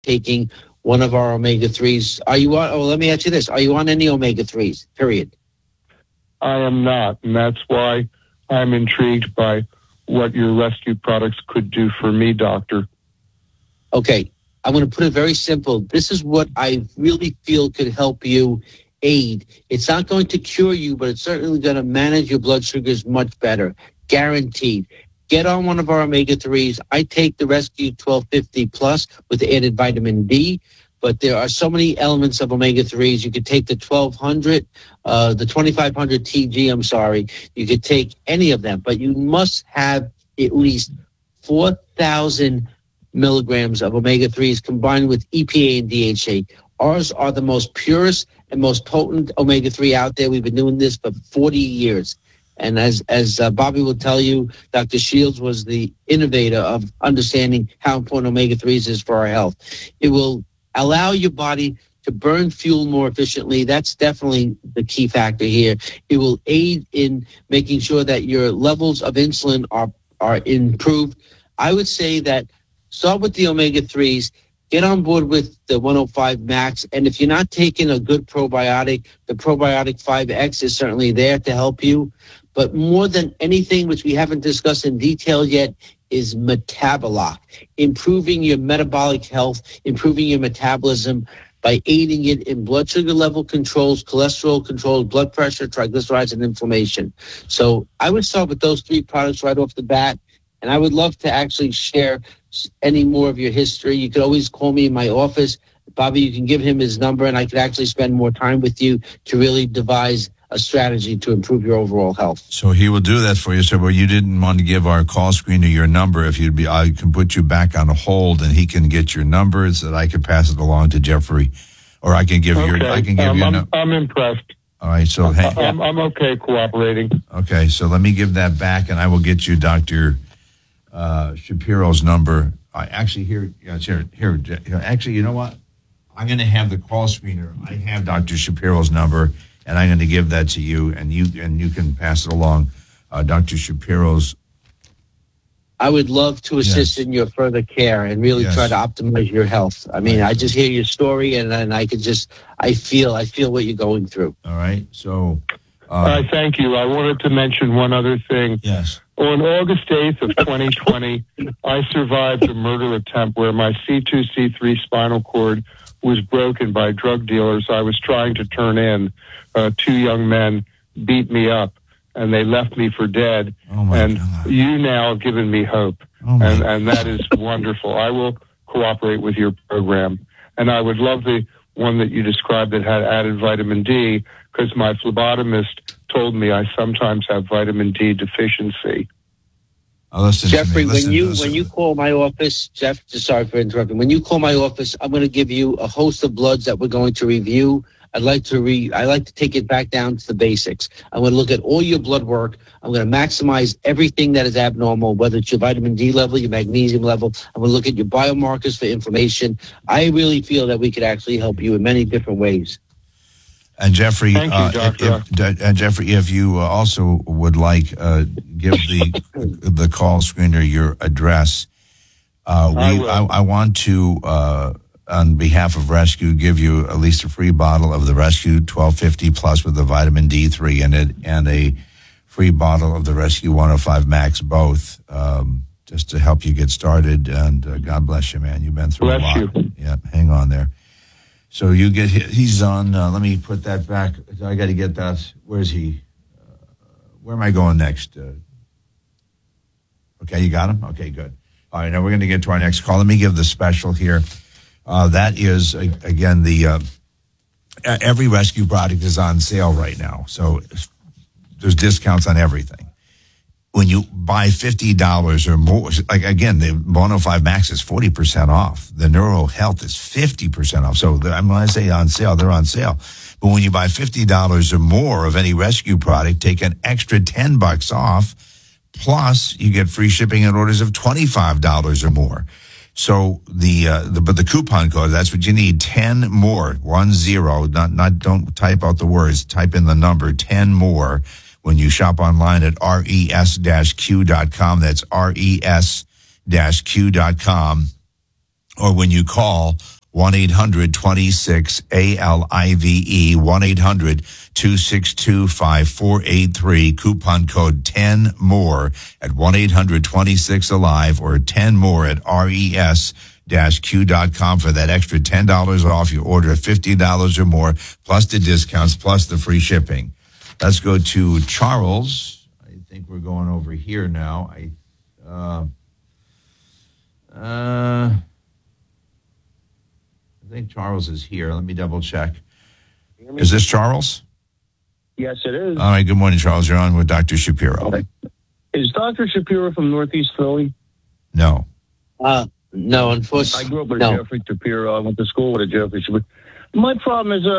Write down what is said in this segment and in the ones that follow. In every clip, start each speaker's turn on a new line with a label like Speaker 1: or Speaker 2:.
Speaker 1: taking one of our omega-3s. Are you on, let me ask you this. Are you on any omega-3s, period?
Speaker 2: I am not, and that's why I'm intrigued by what your rescue products could do for me, doctor.
Speaker 1: Okay, I'm going to put it very simple. This is what I really feel could help you aid. It's not going to cure you, but it's certainly going to manage your blood sugars much better, guaranteed. Get on one of our omega-3s. I take the Rescue 1250 Plus with added vitamin D, but there are so many elements of omega-3s. You could take the 1200, the 2500 TG, I'm sorry. You could take any of them, but you must have at least 4,000 milligrams of omega-3s combined with EPA and DHA. Ours are the most purest and most potent omega-3 out there. We've been doing this for 40 years. And as Bobby will tell you, Dr. Shields was the innovator of understanding how important omega-3s is for our health. It will allow your body to burn fuel more efficiently. That's definitely the key factor here. It will aid in making sure that your levels of insulin are improved. I would say that start with the omega-3s, get on board with the 105 Max, and if you're not taking a good probiotic, the Probiotic 5X is certainly there to help you. But more than anything, which we haven't discussed in detail yet, is Metabolock, improving your metabolic health, improving your metabolism by aiding it in blood sugar level controls, cholesterol controls, blood pressure, triglycerides, and inflammation. So I would start with those three products right off the bat, and I would love to actually share any more of your history. You could always call me in my office. Bobby, you can give him his number, and I could actually spend more time with you to really devise a strategy to improve your overall health.
Speaker 3: So he will do that for you. So, well, you didn't want to give our call screener your number. If you'd be, I can put you back on a hold, and he can get your numbers so that I can pass it along to Jeffrey, or I can give your. I can give you.
Speaker 2: I'm impressed.
Speaker 3: All right, so
Speaker 2: I'm okay cooperating.
Speaker 3: Okay, so let me give that back, and I will get you Dr. Shapiro's number. Actually, here. Actually, you know what? I'm going to have the call screener. I have Dr. Shapiro's number. And I'm going to give that to you, and you can pass it along. Dr. Shapiro's.
Speaker 1: I would love to assist in your further care and really try to optimize your health. I mean, I just hear your story, and I could just, I feel what you're going through.
Speaker 3: All right. So.
Speaker 2: Thank you. I wanted to mention one other thing.
Speaker 3: Yes.
Speaker 2: On August 8th of 2020, I survived a murder attempt where my C2, C3 spinal cord was broken by drug dealers I was trying to turn in. Two young men beat me up, and they left me for dead.
Speaker 3: Oh my God.
Speaker 2: You now have given me hope, and that is wonderful. I will cooperate with your program, and I would love the one that you described that had added vitamin D, because my phlebotomist told me I sometimes have vitamin D deficiency.
Speaker 1: Jeffrey, when you call my office, sorry for interrupting. When you call my office, I'm going to give you a host of bloods that we're going to review. I like to take it back down to the basics. I'm going to look at all your blood work. I'm going to maximize everything that is abnormal, whether it's your vitamin D level, your magnesium level. I'm going to look at your biomarkers for inflammation. I really feel that we could actually help you in many different ways.
Speaker 3: And Jeffrey,
Speaker 2: thank you, Doctor.
Speaker 3: Jeffrey, if you also would like, give the call screener your address. I want to, on behalf of Rescue, give you at least a free bottle of the Rescue 1250 Plus with the vitamin D3 in it, and a free bottle of the Rescue 105 Max, both, just to help you get started. And God bless you, man. You've been through a lot.
Speaker 2: You.
Speaker 3: Yeah, hang on there. So you get, he's on, let me put that back. I got to get that. Where's he? Where am I going next? Okay, you got him? Okay, good. All right, now we're going to get to our next call. Let me give the special here. That is, again, the every Rescue product is on sale right now. So there's discounts on everything. When you buy $50 or more, like again, the 105 Max is 40% off. The Neuro Health is 50% off. So when I say on sale, they're on sale. But when you buy $50 or more of any Rescue product, take an extra $10 off. Plus, you get free shipping on orders of $25 or more. So but the coupon code, that's what you need. 10 more, 10, not don't type out the words, type in the number 10 more. When you shop online at res-q.com, that's res-q.com, or when you call 1-800-26-ALIVE, 1-800-262-5483, coupon code 10 more at 1-800-26-ALIVE or 10 more at res-q.com for that extra $10 off your order of $50 or more, plus the discounts, plus the free shipping. Let's go to Charles. I think we're going over here now. I think Charles is here. Let me double check. Is this Charles?
Speaker 4: Yes, it is.
Speaker 3: All right. Good morning, Charles. You're on with Dr. Shapiro.
Speaker 4: Okay. Is Dr. Shapiro from Northeast Philly?
Speaker 3: No.
Speaker 1: No, unfortunately.
Speaker 4: I grew up with a Jeffrey Shapiro. I went to school with a Jeffrey Shapiro. My problem is,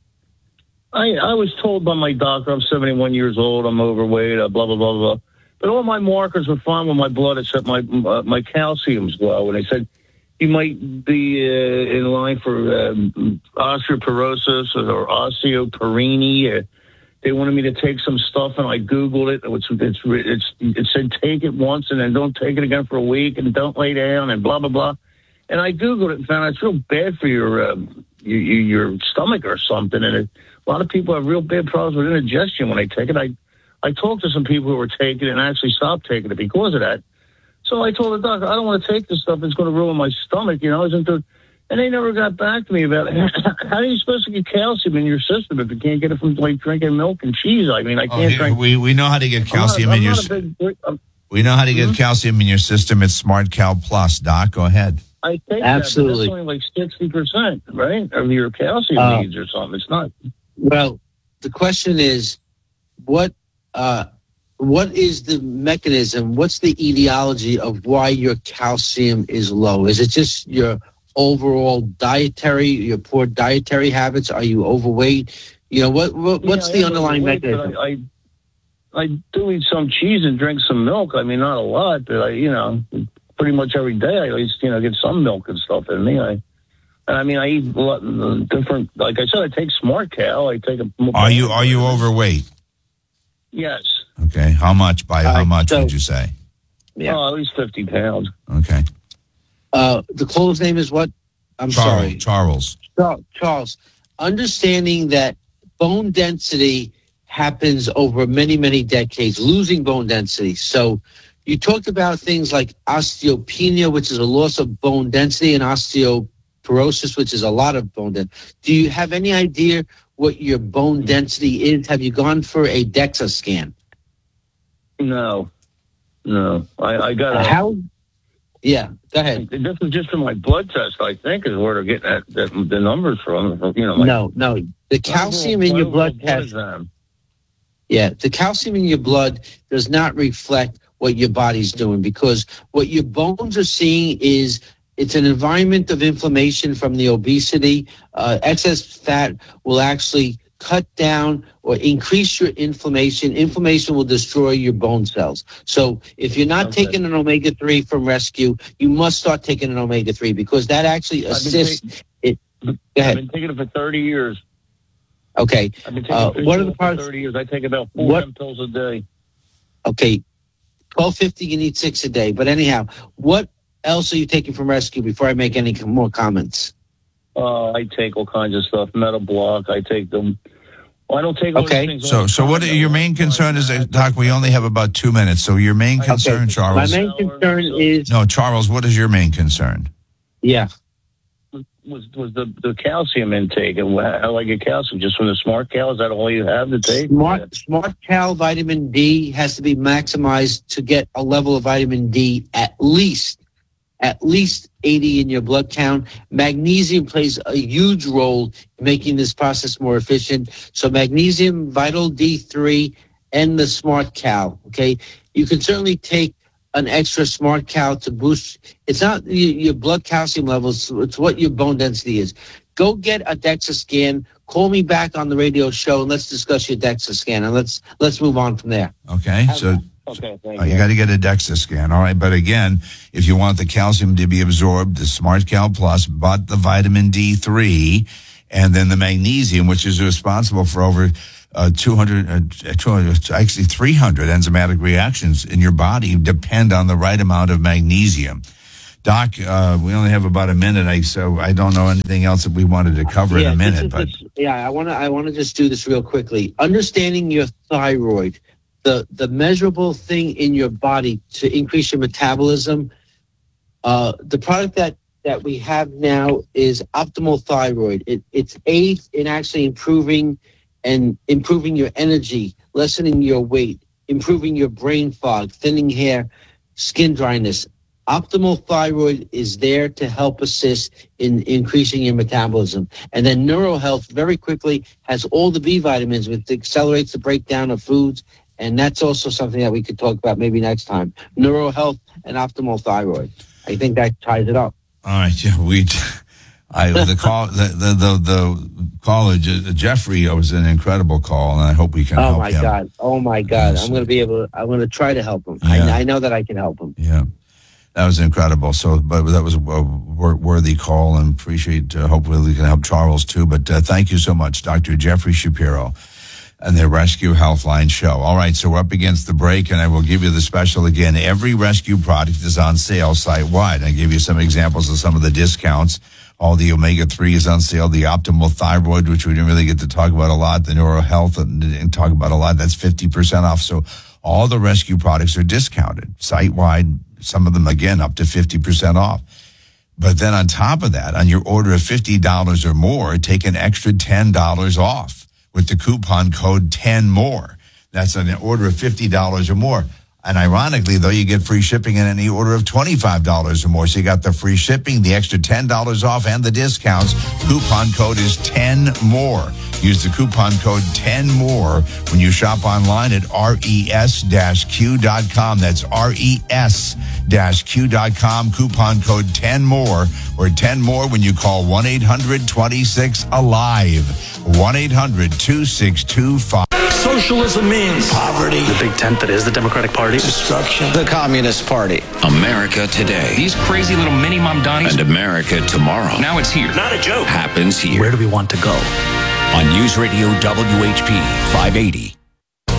Speaker 4: I was told by my doctor, I'm 71 years old, I'm overweight, blah, blah, blah, blah. But all my markers were fine with my blood except my calcium's low. And they said, you might be in line for osteoporosis or osteoporosis. They wanted me to take some stuff, and I Googled it. It said take it once and then don't take it again for a week and don't lay down and blah, blah, blah. And I Googled it and found it's real bad for your stomach or something. And a lot of people have real bad problems with indigestion when they take it. I talked to some people who were taking it and actually stopped taking it because of that. So I told the doctor, I don't want to take this stuff. It's going to ruin my stomach, And they never got back to me about it. How are you supposed to get calcium in your system if you can't get it from like drinking milk and cheese? I mean, I can't drink.
Speaker 3: We know how to get calcium in your system. We know how to get calcium in your system. It's SmartCal Plus, Doc. Go ahead.
Speaker 4: I take
Speaker 1: absolutely.
Speaker 4: That, but that's only like 60%, right, of your calcium needs or something. It's not.
Speaker 1: Well, the question is, what is the mechanism? What's the etiology of why your calcium is low? Is it just your overall your poor dietary habits? Are you overweight? What's the underlying mechanism?
Speaker 4: I do eat some cheese and drink some milk. I mean, not a lot, but pretty much every day I at least, get some milk and stuff in me. I eat a lot different. Like I said, I take SmartCal. I take a.
Speaker 3: Are you overweight?
Speaker 4: Yes.
Speaker 3: Okay. How much? By how much would you say?
Speaker 4: Yeah. At least 50 pounds.
Speaker 3: Okay.
Speaker 1: The caller's name is what? Sorry.
Speaker 3: Charles.
Speaker 1: Charles. Understanding that bone density happens over many, many decades, losing bone density. So you talked about things like osteopenia, which is a loss of bone density, and osteoporosis, which is a lot of bone density. Do you have any idea what your bone density is? Have you gone for a DEXA scan?
Speaker 4: No. I got
Speaker 1: how? Yeah, go ahead.
Speaker 4: This is just from my blood test, I think, is where they're getting the numbers from.
Speaker 1: No. The calcium in your blood test. Yeah, the calcium in your blood does not reflect what your body's doing, because what your bones are seeing is it's an environment of inflammation from the obesity. Excess fat will actually cut down or increase your inflammation. Inflammation will destroy your bone cells. So if you're not taking an omega-3 from Rescue, you must start taking an omega-3, because that actually assists it. Go ahead.
Speaker 4: I've been taking it for 30 years.
Speaker 1: Okay.
Speaker 4: I've been taking
Speaker 1: what are the parts?
Speaker 4: For 30 years. I take about 4 pills a day.
Speaker 1: Okay. 1250, you need 6 a day. But anyhow, what else are you taking from Rescue before I make any more comments?
Speaker 4: I take all kinds of stuff. Metablock. I take them. Well, I don't take all these things.
Speaker 3: So what your main concern is, Doc? We only have about 2 minutes. So your main concern, Charles.
Speaker 1: My main concern is
Speaker 3: Charles. What is your main concern?
Speaker 1: Yeah.
Speaker 4: Was the calcium intake, and how I get calcium just from the SmartCal? Is that all you have to take?
Speaker 1: SmartCal vitamin D has to be maximized to get a level of vitamin D at least 80 in your blood count. Magnesium plays a huge role in making this process more efficient. So magnesium, Vital D3, and the SmartCal. Okay, you can certainly take an extra SmartCal to boost. It's not your blood calcium levels, it's what your bone density is. Go get a DEXA scan. Call me back on the radio show and let's discuss your DEXA scan, and let's move on from there.
Speaker 3: Okay, so
Speaker 4: thank
Speaker 3: you got to get a DEXA scan, all right? But again, if you want the calcium to be absorbed, the SmartCal Plus, but the vitamin D3, and then the magnesium, which is responsible for over 300 enzymatic reactions in your body, depend on the right amount of magnesium. Doc, we only have about a minute, so I don't know anything else that we wanted to cover in a minute.
Speaker 1: I want to just do this real quickly. Understanding your thyroid, the measurable thing in your body to increase your metabolism. The product that we have now is Optimal Thyroid. It's aids in actually improving your energy, lessening your weight, improving your brain fog, thinning hair, skin dryness. Optimal Thyroid is there to help assist in increasing your metabolism. And then NeuroHealth very quickly has all the B vitamins, which accelerates the breakdown of foods. And that's also something that we could talk about maybe next time. NeuroHealth and Optimal Thyroid. I think that ties it up.
Speaker 3: All right. Yeah, the caller, Jeffrey, was an incredible call, and I hope we can help him.
Speaker 1: Oh my God.
Speaker 3: Yes.
Speaker 1: I'm going to try to help him.
Speaker 3: Yeah.
Speaker 1: I know that I can help him.
Speaker 3: Yeah. That was incredible. But that was a worthy call, and appreciate. Hopefully, we can help Charles too. But thank you so much, Dr. Jeffrey Shapiro, and the Rescue Healthline Show. All right, so we're up against the break, and I will give you the special again. Every rescue product is on sale site-wide. I gave you some examples of some of the discounts. All the omega-3 is on sale. The Optimal Thyroid, which we didn't really get to talk about a lot. The NeuroHealth, didn't talk about a lot. That's 50% off. So all the rescue products are discounted site-wide. Some of them, again, up to 50% off. But then on top of that, on your order of $50 or more, take an extra $10 off with the coupon code 10MORE. That's an order of $50 or more. And ironically, though, you get free shipping in any order of $25 or more. So you got the free shipping, the extra $10 off, and the discounts. Coupon code is 10MORE. Use the coupon code 10MORE when you shop online at res-q.com. That's res-q.com. Coupon code 10MORE or 10MORE when you call 1-800-26-ALIVE. 1-800-2625.
Speaker 5: Socialism means poverty. The big tent that is the Democratic Party. Destruction.
Speaker 6: The Communist Party.
Speaker 7: America today.
Speaker 8: These crazy little mini Mamdanis.
Speaker 7: And America tomorrow.
Speaker 8: Now it's here.
Speaker 5: Not a joke.
Speaker 7: Happens here.
Speaker 5: Where do we want to go?
Speaker 7: On News Radio WHP 580.